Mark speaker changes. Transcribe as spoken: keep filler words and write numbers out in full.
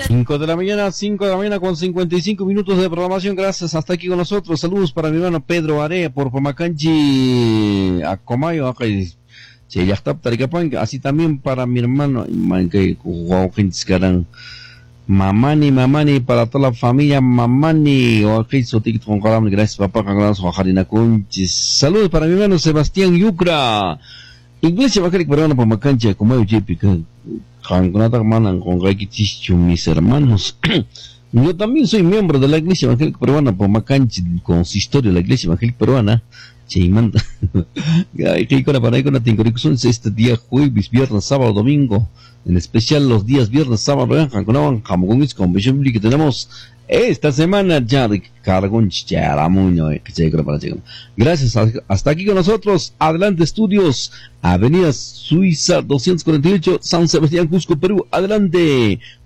Speaker 1: cinco de la mañana, cinco de la mañana con cincuenta y cinco minutos de programación. Gracias, hasta aquí con nosotros. Saludos para mi hermano Pedro Area por Pomacanchi, Acomayo, así también para mi hermano Mamani, Mamani, para toda la familia Mamani, gracias papá, saludos para mi hermano Sebastián Yucra, Iglesia Evangélica Peruana Pomacanchi, Acomayo, mis hermanos. Yo también soy miembro de la Iglesia Evangélica Peruana Pomacanchi, consistorio de la Iglesia Evangélica Peruana. Cheimanta. Este día jueves, viernes, sábado, domingo, en especial los días viernes, sábado, que tenemos esta semana ya de cargón charamuño. Gracias, hasta aquí con nosotros. Adelante estudios, Avenida Suiza doscientos cuarenta y ocho, San Sebastián, Cusco, Perú. Adelante.